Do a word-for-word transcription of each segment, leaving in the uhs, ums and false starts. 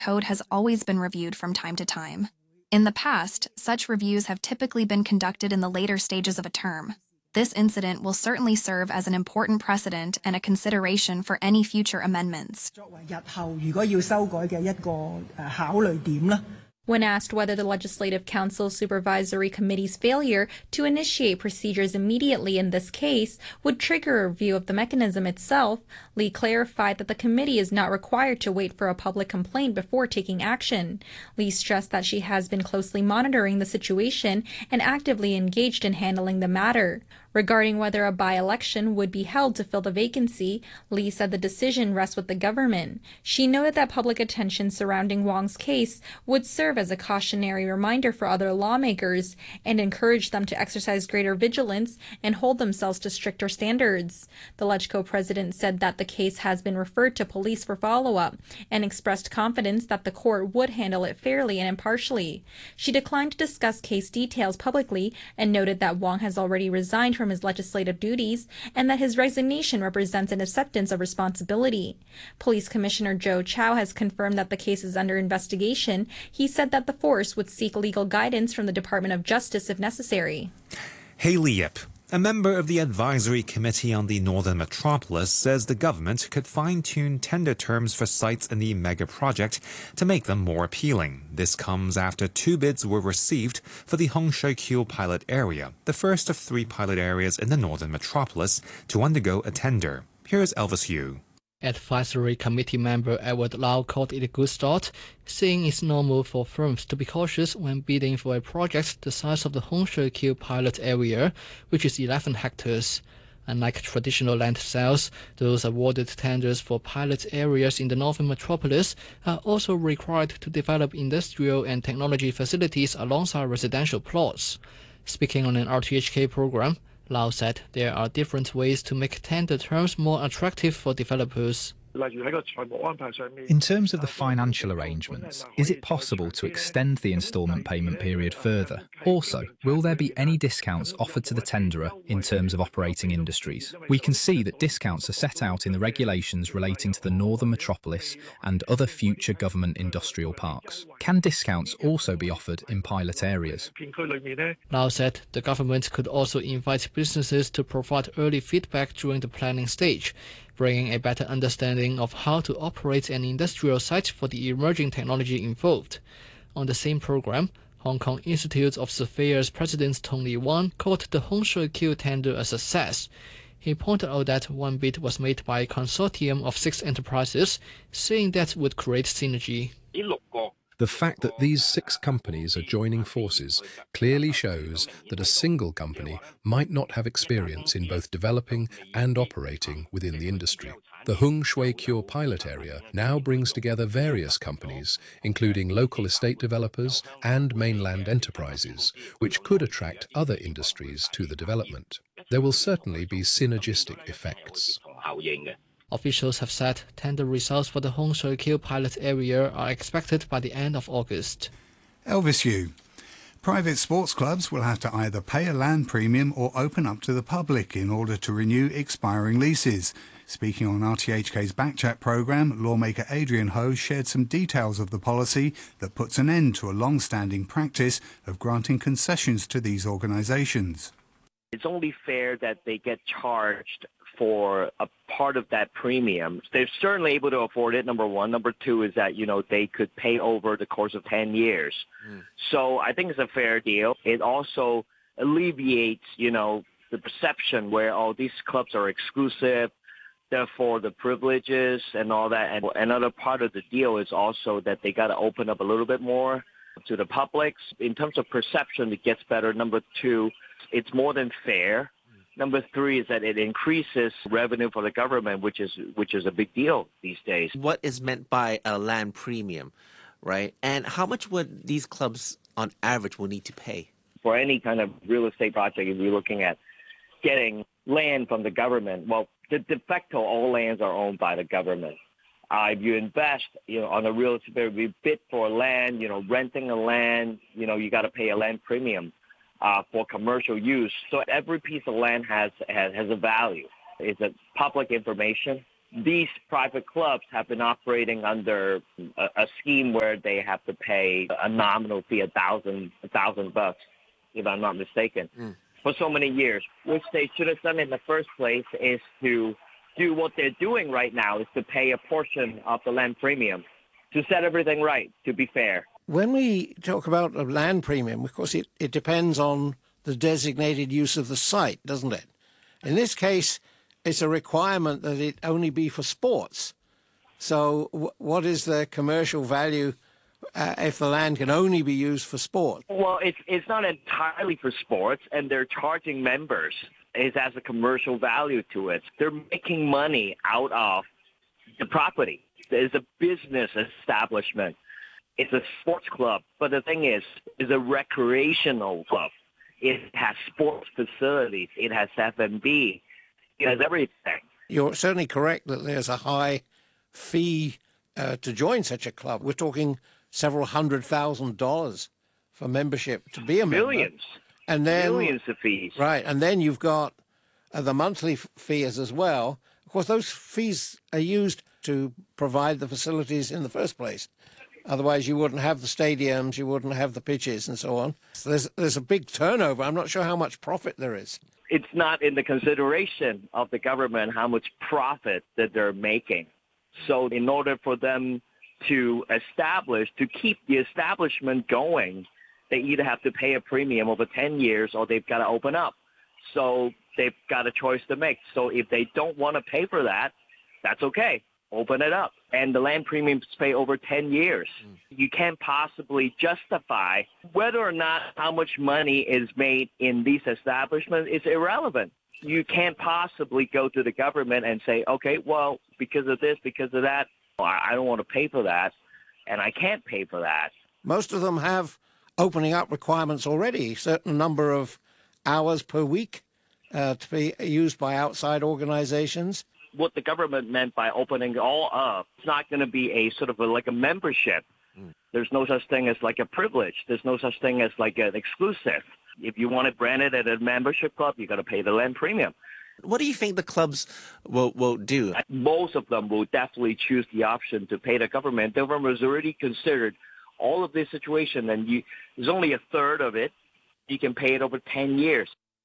code has always been reviewed from time to time. In the past, such reviews have typically been conducted in the later stages of a term. This incident will certainly serve as an important precedent and a consideration for any future amendments. When asked whether the Legislative Council Supervisory Committee's failure to initiate procedures immediately in this case would trigger a review of the mechanism itself, Lee clarified that the committee is not required to wait for a public complaint before taking action. Lee stressed that she has been closely monitoring the situation and actively engaged in handling the matter. Regarding whether a by-election would be held to fill the vacancy, Lee said the decision rests with the government. She noted that public attention surrounding Wong's case would serve as a cautionary reminder for other lawmakers and encourage them to exercise greater vigilance and hold themselves to stricter standards. The LegCo president said that the case has been referred to police for follow-up and expressed confidence that the court would handle it fairly and impartially. She declined to discuss case details publicly and noted that Wong has already resigned from his legislative duties and that his resignation represents an acceptance of responsibility. Police Commissioner Joe Chow has confirmed that the case is under investigation. He said that the force would seek legal guidance from the Department of Justice if necessary. Haley Yip, a member of the Advisory Committee on the Northern Metropolis, says the government could fine-tune tender terms for sites in the mega project to make them more appealing. This comes after two bids were received for the Hung Shui Kiu pilot area, the first of three pilot areas in the Northern Metropolis to undergo a tender. Here's Elvis Yu. Advisory Committee member Edward Lau called it a good start, saying it's normal for firms to be cautious when bidding for a project the size of the Hung Shui Kiu pilot area, which is eleven hectares. Unlike traditional land sales, those awarded tenders for pilot areas in the Northern Metropolis are also required to develop industrial and technology facilities alongside residential plots. Speaking on an R T H K program, Lau said there are different ways to make tender terms more attractive for developers. In terms of the financial arrangements, is it possible to extend the instalment payment period further? Also, will there be any discounts offered to the tenderer in terms of operating industries? We can see that discounts are set out in the regulations relating to the Northern Metropolis and other future government industrial parks. Can discounts also be offered in pilot areas? Lau said the government could also invite businesses to provide early feedback during the planning stage, bringing a better understanding of how to operate an industrial site for the emerging technology involved. On the same program, Hong Kong Institute of Surveyors President Tony Wang called the Hung Shui Kiu tender a success. He pointed out that one bid was made by a consortium of six enterprises, saying that would create synergy. The fact that these six companies are joining forces clearly shows that a single company might not have experience in both developing and operating within the industry. The Hung Shui Kiu pilot area now brings together various companies, including local estate developers and mainland enterprises, which could attract other industries to the development. There will certainly be synergistic effects. Officials have said tender results for the Hung Shui Kiu pilot area are expected by the end of August. Elvis Yu. Private sports clubs will have to either pay a land premium or open up to the public in order to renew expiring leases. Speaking on R T H K's Backchat programme, lawmaker Adrian Ho shared some details of the policy that puts an end to a long-standing practice of granting concessions to these organisations. It's only fair that they get charged for a part of that premium. They're certainly able to afford it, number one. Number two is that, you know, they could pay over the course of ten years. Mm. So I think it's a fair deal. It also alleviates, you know, the perception where, oh, these clubs are exclusive, therefore the privileges and all that. And another part of the deal is also that they got to open up a little bit more to the public. In terms of perception, it gets better. Number two, it's more than fair. Number three is that it increases revenue for the government, which is which is a big deal these days. What is meant by a land premium, right? And how much would these clubs, on average, will need to pay? For any kind of real estate project, if you're looking at getting land from the government, well, de, de facto, all lands are owned by the government. Uh, if you invest, you know, on a real estate, if you bid for land, you know, renting a land, you know, you got to pay a land premium. Uh, for commercial use. So every piece of land has, has has a value. It's a public information. these private clubs have been operating under a, a scheme where they have to pay a nominal fee, a thousand, a thousand bucks, if I'm not mistaken, mm. for so many years. Which they should have done in the first place is to do what they're doing right now, is to pay a portion of the land premium to set everything right, to be fair. When we talk about a land premium, of course, it, it depends on the designated use of the site, doesn't it? In this case, it's a requirement that it only be for sports. So w- what is the commercial value uh, if the land can only be used for sport? Well, it's, it's not entirely for sports, and they're charging members. It has a commercial value to it. They're making money out of the property. It's a business establishment. It's a sports club. But the thing is, it's a recreational club. It has sports facilities. It has F and B. It has everything. You're certainly correct that there's a high fee uh, to join such a club. We're talking several hundred thousand dollars for membership to be a member. Millions. And then, Millions of fees. Right. And then you've got uh, the monthly f- fees as well. Of course, those fees are used to provide the facilities in the first place. Otherwise, you wouldn't have the stadiums, you wouldn't have the pitches and so on. So there's, there's a big turnover. I'm not sure how much profit there is. It's not in the consideration of the government how much profit that they're making. So in order for them to establish, to keep the establishment going, they either have to pay a premium over ten years or they've got to open up. So they've got a choice to make. So if they don't want to pay for that, that's okay. Open it up. And the land premiums pay over ten years. Mm. You can't possibly justify whether or not how much money is made in these establishments is irrelevant. You can't possibly go to the government and say, okay, well, because of this, because of that, I don't want to pay for that, and I can't pay for that. Most of them have opening up requirements already, a certain number of hours per week uh, to be used by outside organizations. What the government meant by opening it all up, it's not going to be a sort of a, like a membership. Mm. There's no such thing as like a privilege. There's no such thing as like an exclusive. If you want it branded at a membership club, you got to pay the land premium. What do you think the clubs will, will do? Most of them will definitely choose the option to pay the government. The government has already considered all of this situation, and you, there's only a third of it. You can pay it over ten years.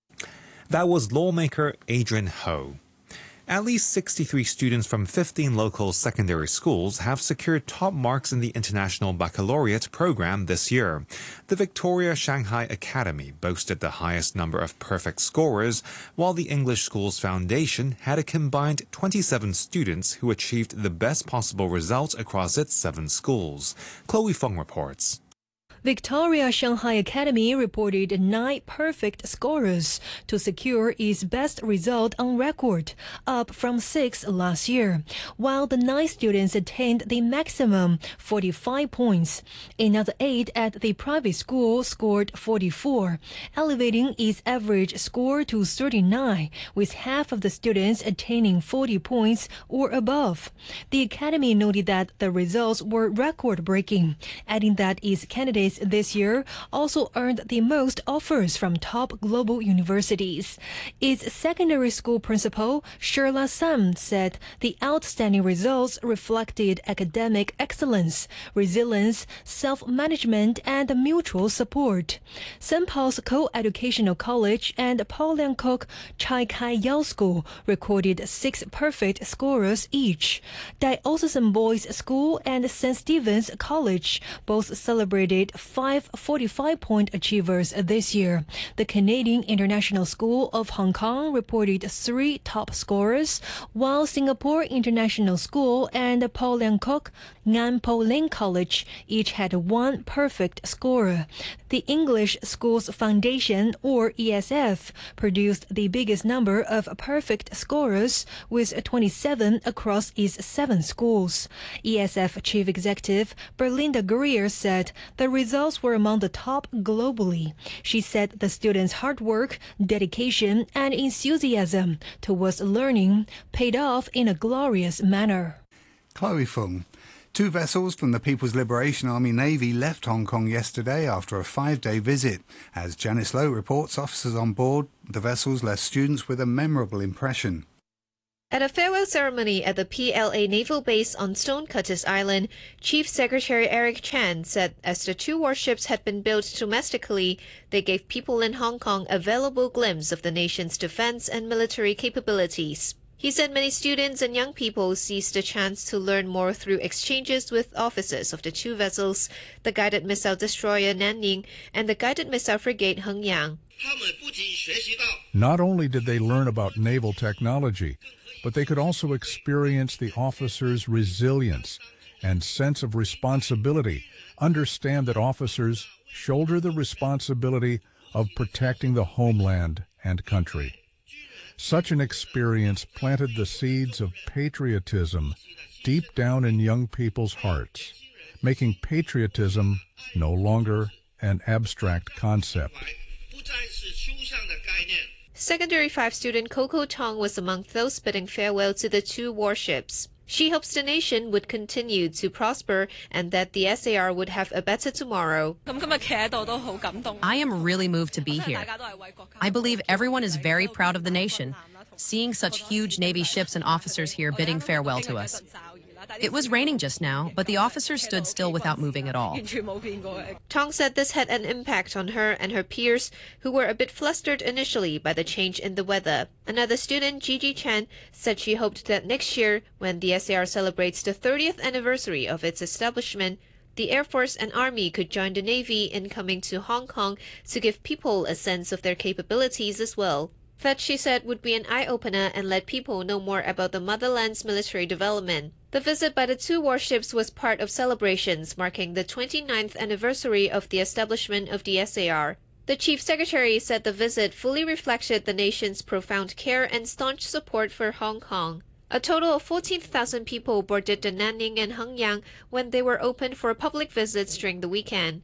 That was lawmaker Adrian Ho. At least sixty-three students from fifteen local secondary schools have secured top marks in the International Baccalaureate program this year. The Victoria Shanghai Academy boasted the highest number of perfect scorers, while the English Schools Foundation had a combined twenty-seven students who achieved the best possible result across its seven schools. Chloe Feng reports. Victoria Shanghai Academy reported nine perfect scorers to secure its best result on record, up from six last year, while the nine students attained the maximum forty-five points. Another eight at the private school scored forty-four, elevating its average score to thirty-nine, with half of the students attaining forty points or above. The academy noted that the results were record-breaking, adding that its candidates this year also earned the most offers from top global universities. Its secondary school principal, Sherla Sam, said the outstanding results reflected academic excellence, resilience, self-management, and mutual support. Saint Paul's Co-Educational College and Paul Liang Kok Chai Kai Yao School recorded six perfect scorers each. Diocesan Boys School and Saint Stephen's College both celebrated five forty-five-point achievers this year. The Canadian International School of Hong Kong reported three top scorers, while Singapore International School and Paul Liang Kok Ngan Po Ling College each had one perfect scorer. The English Schools Foundation, or E S F, produced the biggest number of perfect scorers, with twenty-seven across its seven schools. E S F Chief Executive Berlinda Greer said the results were among the top globally. She said the students' hard work, dedication, and enthusiasm towards learning paid off in a glorious manner. Chloe Fung. Two vessels from the People's Liberation Army Navy left Hong Kong yesterday after a five-day visit. As Janice Lowe reports, officers on board the vessels left students with a memorable impression. At a farewell ceremony at the P L A Naval Base on Stonecutters Island, Chief Secretary Eric Chan said as the two warships had been built domestically, they gave people in Hong Kong a valuable glimpse of the nation's defense and military capabilities. He said many students and young people seized the chance to learn more through exchanges with officers of the two vessels, the guided missile destroyer Nanning and the guided missile frigate Hengyang. Not only did they learn about naval technology, but they could also experience the officers' resilience and sense of responsibility, understand that officers shoulder the responsibility of protecting the homeland and country. Such an experience planted the seeds of patriotism deep down in young people's hearts, making patriotism no longer an abstract concept. Secondary five student Coco Tong was among those bidding farewell to the two warships. She hopes the nation would continue to prosper and that the S A R would have a better tomorrow. I am really moved to be here. I believe everyone is very proud of the nation, seeing such huge Navy ships and officers here bidding farewell to us. It was raining just now, but the officers stood still without moving at all. Tong said this had an impact on her and her peers, who were a bit flustered initially by the change in the weather. Another student, Gigi Chen, said she hoped that next year, when the S A R celebrates the thirtieth anniversary of its establishment, the Air Force and Army could join the Navy in coming to Hong Kong to give people a sense of their capabilities as well. That, she said, would be an eye-opener and let people know more about the motherland's military development. The visit by the two warships was part of celebrations marking the twenty-ninth anniversary of the establishment of the S A R. The Chief Secretary said the visit fully reflected the nation's profound care and staunch support for Hong Kong. A total of fourteen thousand people boarded the Nanning and Hengyang when they were opened for public visits during the weekend.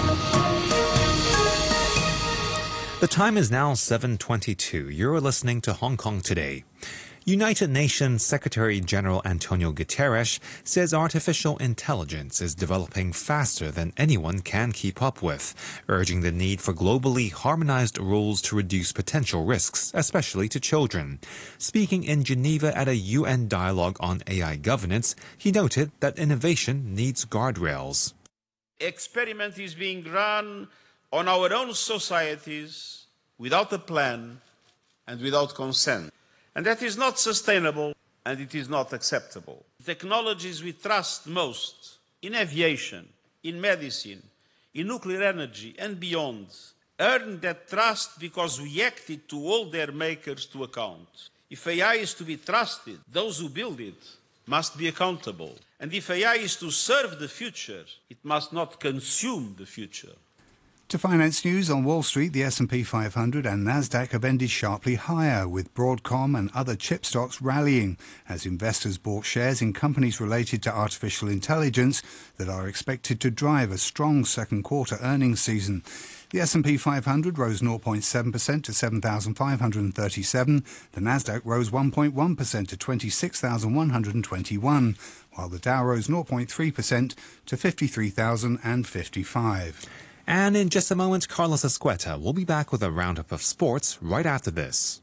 The time is now seven twenty-two. You're listening to Hong Kong Today. United Nations Secretary-General Antonio Guterres says artificial intelligence is developing faster than anyone can keep up with, urging the need for globally harmonized rules to reduce potential risks, especially to children. Speaking in Geneva at a U N dialogue on A I governance, he noted that innovation needs guardrails. Experiment is being run on our own societies without a plan and without consent. And that is not sustainable and it is not acceptable. The technologies we trust most in aviation, in medicine, in nuclear energy and beyond earn that trust because we acted to hold their makers to account. If A I is to be trusted, those who build it must be accountable. And if A I is to serve the future, it must not consume the future. To finance news on Wall Street, the S and P five hundred and Nasdaq have ended sharply higher, with Broadcom and other chip stocks rallying as investors bought shares in companies related to artificial intelligence that are expected to drive a strong second quarter earnings season. The S and P five hundred rose zero point seven percent to seven thousand five hundred thirty-seven. The Nasdaq rose one point one percent to twenty-six thousand one hundred twenty-one, while the Dow rose zero point three percent to fifty-three thousand fifty-five. And in just a moment, Carlos Escueta will be back with a roundup of sports right after this.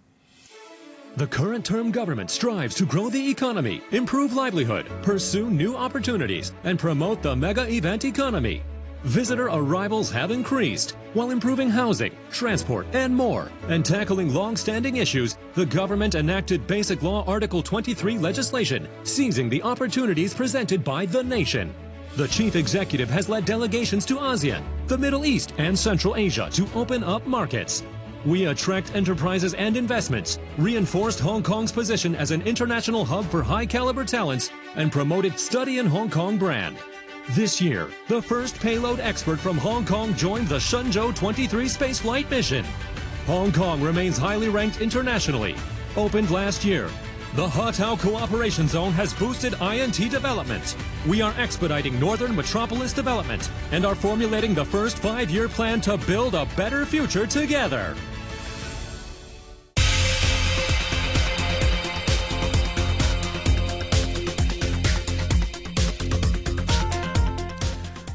The current term government strives to grow the economy, improve livelihood, pursue new opportunities, and promote the mega event economy. Visitor arrivals have increased while improving housing, transport, and more. And tackling long-standing issues, the government enacted Basic Law Article twenty-three legislation, seizing the opportunities presented by the nation. The chief executive has led delegations to ASEAN, the Middle East, and Central Asia to open up markets. We attract enterprises and investments, reinforced Hong Kong's position as an international hub for high-caliber talents, and promoted Study in Hong Kong brand. This year, the first payload expert from Hong Kong joined the Shenzhou twenty-three spaceflight mission. Hong Kong remains highly ranked internationally. Opened last year, the Hatao Cooperation Zone has boosted I N T development. We are expediting Northern Metropolis development and are formulating the first five-year plan to build a better future together.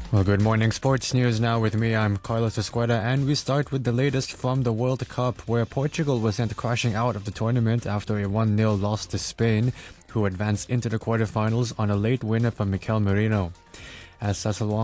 Well, good morning. Sports news now with me. I'm Carlos Escueda, and we start with the latest from the World Cup, where Portugal was sent crashing out of the tournament after a one nil loss to Spain, who advanced into the quarterfinals on a late winner from Mikel Merino. As Cecil Wong